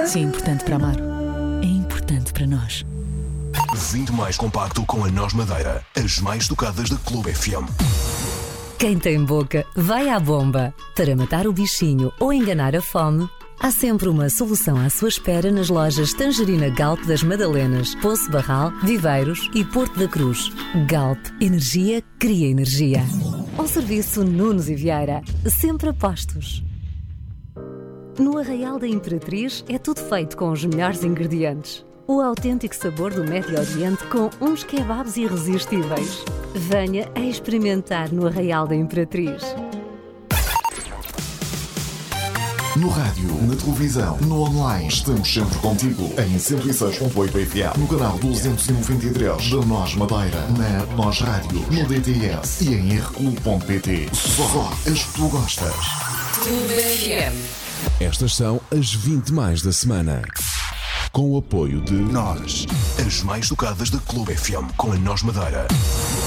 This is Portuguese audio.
Se é importante para Amaro, é importante para nós. 20 mais compacto com a Nós Madeira. As mais tocadas da Clube FM. Quem tem boca, vai à bomba. Para matar o bichinho ou enganar a fome, há sempre uma solução à sua espera nas lojas Tangerina Galp das Madalenas, Poço Barral, Viveiros e Porto da Cruz. Galp, energia cria energia. Ao serviço Nunes e Vieira, sempre a postos. No Arraial da Imperatriz é tudo feito com os melhores ingredientes. O autêntico sabor do Médio Oriente com uns kebabs irresistíveis. Venha a experimentar no Arraial da Imperatriz. No rádio, na televisão, no online, estamos sempre contigo em 106.8 FM, no canal 293 da Nós Madeira, na Nós Rádio, no DTS e em rclub.pt. Só as que tu gostas. Clube FM. Estas são as 20 mais da semana. Com o apoio de Nós. As mais tocadas da Clube FM com a Nós Madeira.